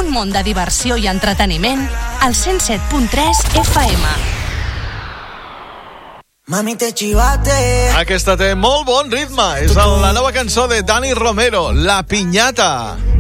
un món de diversió i entreteniment al 107.3 FM. Mami, te chivaste. Aquesta té molt bon ritme. És la nova cançó de Dani Romero, La Piñata.